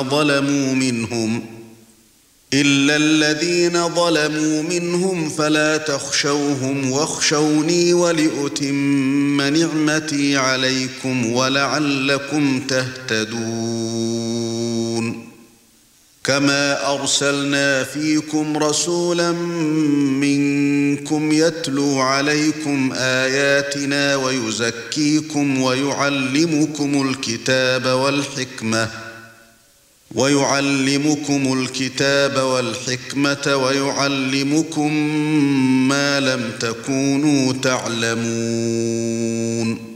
ظلموا منهم فلا تخشوهم واخشوني ولأتم نعمتي عليكم ولعلكم تهتدون كما أرسلنا فيكم رسولا منكم يتلو عليكم آياتنا ويزكيكم ويعلمكم الكتاب والحكمة ويعلمكم ما لم تكونوا تعلمون